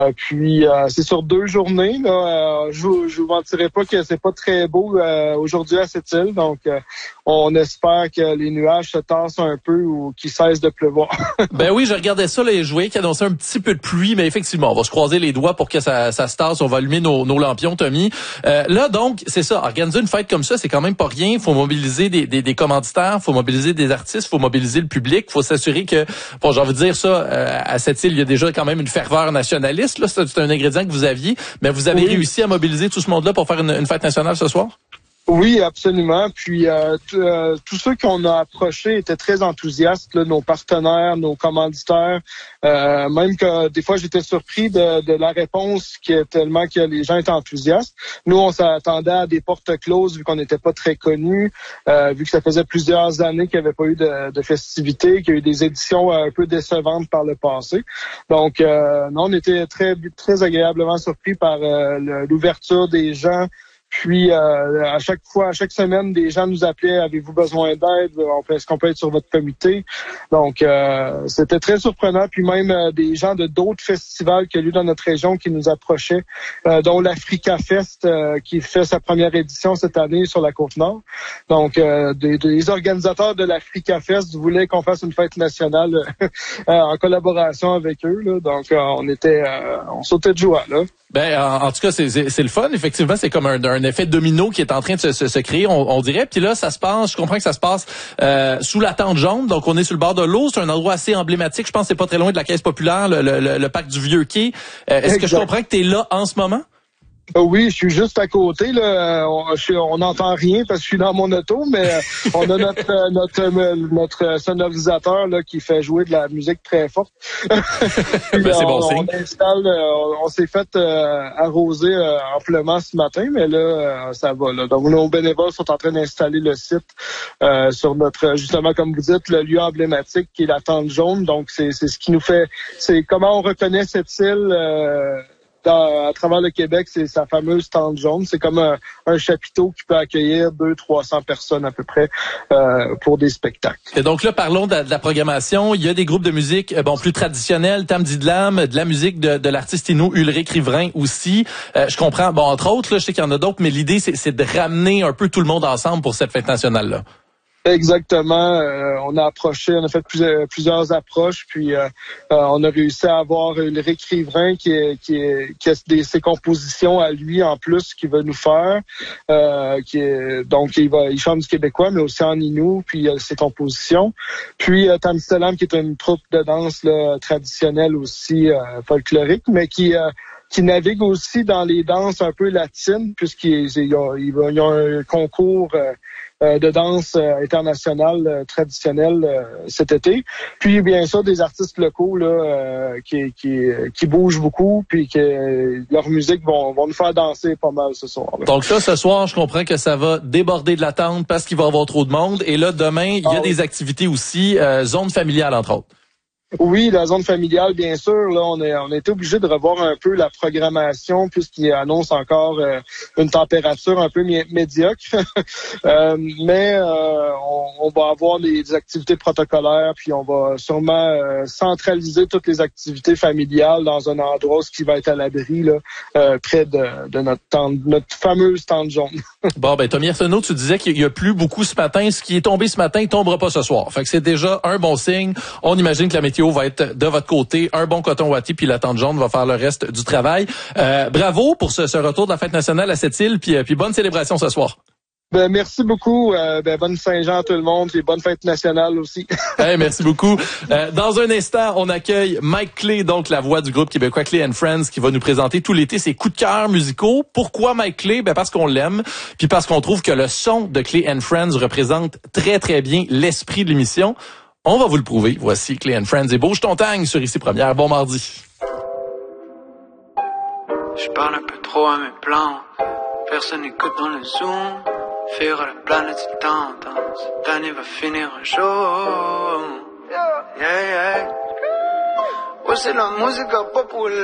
Puis c'est sur 2 journées. Là, je vous mentirai pas que c'est pas très beau aujourd'hui à cette île. Donc on espère que les nuages se tassent un peu ou qu'ils cessent de pleuvoir. Ben oui, je regardais ça, là, et je voyais qu'il annonçait un petit peu de pluie, mais effectivement, on va se croiser les doigts pour que ça se tasse. On va allumer nos lampions, Tommy. Là, donc, c'est ça. Organiser une fête comme ça, c'est quand même pas rien. Faut mobiliser des commanditaires, faut mobiliser des artistes, faut mobiliser le public, faut s'assurer que, bon, j'ai envie de dire ça, à cette île, il y a déjà quand même une ferveur nationaliste. Là, c'est un ingrédient que vous aviez, mais vous avez réussi à mobiliser tout ce monde-là pour faire une fête nationale ce soir? Oui, absolument. Puis tous ceux qu'on a approchés étaient très enthousiastes, là, nos partenaires, nos commanditaires. Même que des fois, j'étais surpris de la réponse qui est tellement que les gens étaient enthousiastes. Nous, on s'attendait à des portes closes vu qu'on n'était pas très connus, vu que ça faisait plusieurs années qu'il n'y avait pas eu de festivités, qu'il y a eu des éditions un peu décevantes par le passé. Donc, non, on était très, très agréablement surpris par l'ouverture des gens. Puis à chaque semaine, des gens nous appelaient, avez-vous besoin d'aide? Est-ce qu'on peut être sur votre comité? Donc c'était très surprenant. Puis même des gens de d'autres festivals qu'il y a eu dans notre région qui nous approchaient, dont l'Africa Fest qui fait sa première édition cette année sur la Côte-Nord. Donc des organisateurs de l'Africa Fest voulaient qu'on fasse une fête nationale en collaboration avec eux. Là. Donc on sautait de joie là. Ben, en tout cas, c'est le fun. Effectivement, c'est comme un effet domino qui est en train de se créer, on dirait. Puis là, ça se passe, je comprends que ça se passe sous la tente jaune. Donc, on est sur le bord de l'eau. C'est un endroit assez emblématique. Je pense que c'est pas très loin de la Caisse populaire, le parc du Vieux-Quai. Est-ce que je comprends que tu es là en ce moment? Oui, je suis juste à côté. Là. On n'entend rien parce que je suis dans mon auto, mais on a notre sonorisateur là, qui fait jouer de la musique très forte. Puis, ben, c'est bon signe. On s'est fait arroser amplement ce matin, mais là, ça va. Là. Donc, nos bénévoles sont en train d'installer le site sur notre, justement, comme vous dites, le lieu emblématique qui est la tente jaune. Donc, c'est ce qui nous fait... C'est comment on reconnaît cette île... à travers le Québec, c'est sa fameuse tente jaune. C'est comme un chapiteau qui peut accueillir 200-300 personnes à peu près pour des spectacles. Et donc là, parlons de la programmation. Il y a des groupes de musique plus traditionnels, Tam Didlam, de la musique de l'artiste Inou Ulrich Riverain aussi. Je comprends, entre autres, là, je sais qu'il y en a d'autres, mais l'idée, c'est de ramener un peu tout le monde ensemble pour cette fête nationale-là. Exactement. On a fait plusieurs approches, puis on a réussi à avoir Ulrich Riverain qui a ses compositions à lui en plus qu'il va nous faire. Il chante du québécois, mais aussi en Inou, puis ses compositions. Puis Tam Didlam qui est une troupe de danse là, traditionnelle aussi folklorique, mais qui navigue aussi dans les danses un peu latines, puisqu'il y a un concours de danse internationale traditionnelle cet été. Puis bien sûr des artistes locaux là qui bougent beaucoup, puis que leur musique vont nous faire danser pas mal ce soir. Là. Donc là, ce soir, je comprends que ça va déborder de la tente parce qu'il va y avoir trop de monde. Et là, demain, il y a des activités aussi, zone familiale entre autres. Oui, la zone familiale, bien sûr. Là, on a été obligé de revoir un peu la programmation puisqu'il annonce encore une température un peu médiocre. Mais on va avoir des activités protocolaire, puis on va sûrement centraliser toutes les activités familiales dans un endroit qui va être à l'abri, là, près de notre fameuse tente jaune. Bon, ben Tommy Arsenault, tu disais qu'il y a plu beaucoup ce matin. Ce qui est tombé ce matin, il tombera pas ce soir. Fait que c'est déjà un bon signe. On imagine que la météo va être de votre côté, un bon coton ouaté, puis la tente jaune va faire le reste du travail. Bravo pour ce retour de la fête nationale à cette île, puis bonne célébration ce soir. Ben, merci beaucoup. Bonne Saint-Jean à tout le monde, et bonne fête nationale aussi. Hey, merci beaucoup. Dans un instant, on accueille Mike Clay, donc la voix du groupe québécois Clay & Friends, qui va nous présenter tout l'été ses coups de cœur musicaux. Pourquoi Mike Clay? Ben parce qu'on l'aime, puis parce qu'on trouve que le son de Clay & Friends représente très très bien l'esprit de l'émission. On va vous le prouver. Voici Clay & Friends et Bouge-Ton-Tagne sur Ici Première. Bon mardi. Je parle un peu trop à mes plans. Personne n'écoute dans le Zoom. Faire la planète si tendance. Cette année va finir un jour. Yeah, yeah. Ouais, c'est la musique populaire.